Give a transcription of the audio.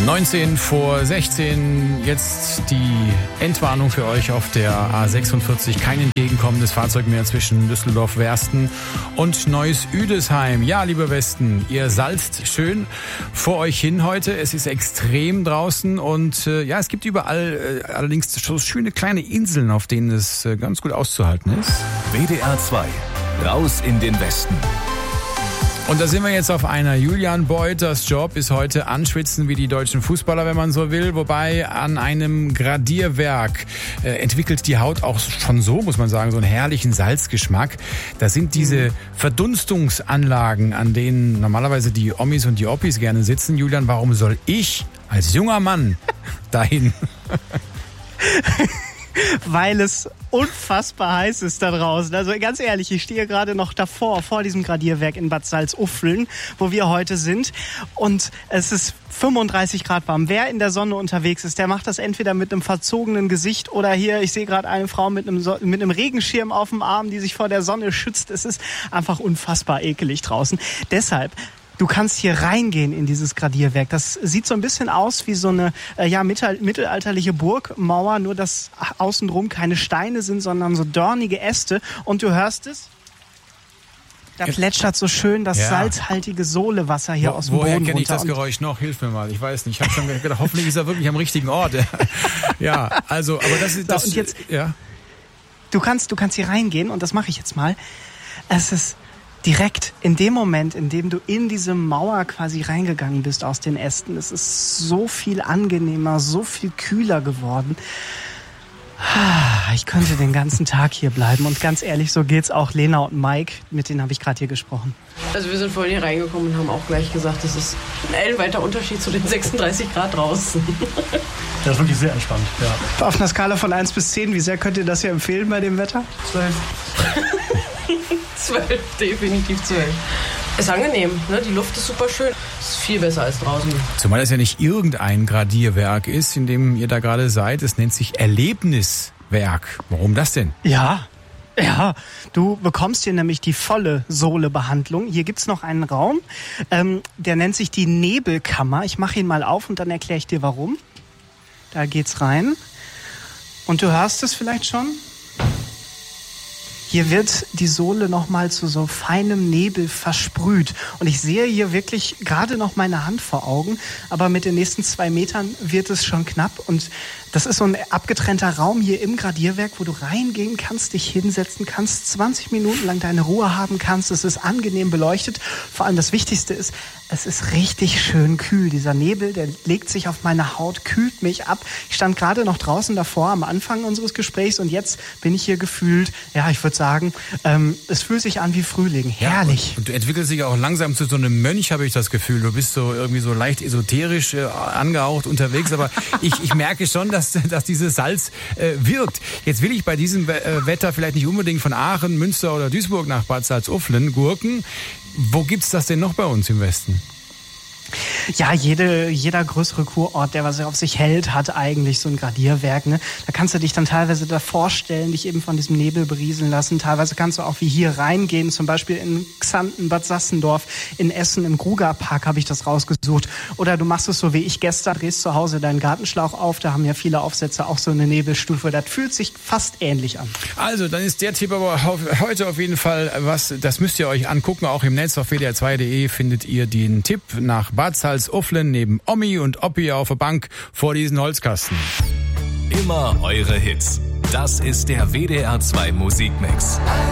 19:16, jetzt die Entwarnung für euch auf der A46. Kein entgegenkommendes Fahrzeug mehr zwischen Düsseldorf-Wersten und Neuss-Üdesheim. Ja, liebe Westen, ihr salzt schön vor euch hin heute. Es ist extrem draußen und ja, es gibt überall allerdings so schöne kleine Inseln, auf denen es ganz gut auszuhalten ist. WDR 2, raus in den Westen. Und da sind wir jetzt auf einer. Julian Beuters Job ist heute anschwitzen wie die deutschen Fußballer, wenn man so will. Wobei an einem Gradierwerk entwickelt die Haut auch schon so, muss man sagen, so einen herrlichen Salzgeschmack. Da sind diese Verdunstungsanlagen, an denen normalerweise die Omis und die Oppis gerne sitzen. Julian, warum soll ich als junger Mann dahin? Weil es unfassbar heiß ist da draußen. Also ganz ehrlich, ich stehe gerade noch davor, vor diesem Gradierwerk in Bad Salzuflen, wo wir heute sind. Und es ist 35 Grad warm. Wer in der Sonne unterwegs ist, der macht das entweder mit einem verzogenen Gesicht oder hier, ich sehe gerade eine Frau mit einem Regenschirm auf dem Arm, die sich vor der Sonne schützt. Es ist einfach unfassbar ekelig draußen. Deshalb, du kannst hier reingehen in dieses Gradierwerk. Das sieht so ein bisschen aus wie so eine mittelalterliche Burgmauer, nur dass außenrum keine Steine sind, sondern so dornige Äste. Und du hörst es? Da plätschert so schön das salzhaltige Sohlewasser hier aus dem Boden runter. Woher kenne ich das Geräusch noch? Hilf mir mal. Ich weiß nicht. Ich habe schon gedacht, hoffentlich ist er wirklich am richtigen Ort. Ja, also, aber das ist das. Und jetzt, ja. Du kannst hier reingehen und das mache ich jetzt mal. Es ist direkt in dem Moment, in dem du in diese Mauer quasi reingegangen bist aus den Ästen, es ist so viel angenehmer, so viel kühler geworden. Ich könnte den ganzen Tag hier bleiben und ganz ehrlich, so geht's auch Lena und Mike, mit denen habe ich gerade hier gesprochen. Also wir sind vorhin hier reingekommen und haben auch gleich gesagt, das ist ein ellenweiter Unterschied zu den 36 Grad draußen. Das ist wirklich sehr entspannt, ja. Auf einer Skala von 1 bis 10, wie sehr könnt ihr das hier empfehlen bei dem Wetter? 12. 12, definitiv 12. Ist angenehm, ne? Die Luft ist super schön. Ist viel besser als draußen. Zumal es ja nicht irgendein Gradierwerk ist, in dem ihr da gerade seid. Es nennt sich Erlebniswerk. Warum das denn? Ja, du bekommst hier nämlich die volle Sohlebehandlung. Hier gibt's noch einen Raum, der nennt sich die Nebelkammer. Ich mache ihn mal auf und dann erkläre ich dir warum. Da geht's rein. Und du hörst es vielleicht schon? Hier wird die Sohle nochmal zu so feinem Nebel versprüht. Und ich sehe hier wirklich gerade noch meine Hand vor Augen. Aber mit den nächsten 2 Metern wird es schon knapp. Und das ist so ein abgetrennter Raum hier im Gradierwerk, wo du reingehen kannst, dich hinsetzen kannst, 20 Minuten lang deine Ruhe haben kannst. Es ist angenehm beleuchtet. Vor allem das Wichtigste ist, es ist richtig schön kühl. Dieser Nebel, der legt sich auf meine Haut, kühlt mich ab. Ich stand gerade noch draußen davor am Anfang unseres Gesprächs und jetzt bin ich hier gefühlt, ja, ich würde sagen, es fühlt sich an wie Frühling. Herrlich. Ja, und du entwickelst dich auch langsam zu so einem Mönch, habe ich das Gefühl. Du bist so irgendwie so leicht esoterisch angehaucht unterwegs, aber ich merke schon, dass dieses Salz wirkt. Jetzt will ich bei diesem Wetter vielleicht nicht unbedingt von Aachen, Münster oder Duisburg nach Bad Salzuflen gurken. Wo gibt's das denn noch bei uns im Westen? Ja, jeder größere Kurort, der was auf sich hält, hat eigentlich so ein Gradierwerk. Ne? Da kannst du dich dann teilweise davor stellen, dich eben von diesem Nebel berieseln lassen. Teilweise kannst du auch wie hier reingehen, zum Beispiel in Xanten, Bad Sassendorf, in Essen, im Grugerpark habe ich das rausgesucht. Oder du machst es so wie ich gestern, drehst zu Hause deinen Gartenschlauch auf. Da haben ja viele Aufsätze auch so eine Nebelstufe. Das fühlt sich fast ähnlich an. Also, dann ist der Tipp aber heute auf jeden Fall was, das müsst ihr euch angucken. Auch im Netz auf wdr2.de findet ihr den Tipp nach Bad Salzuflen neben Omi und Oppi auf der Bank vor diesen Holzkasten. Immer eure Hits. Das ist der WDR 2 Musikmix.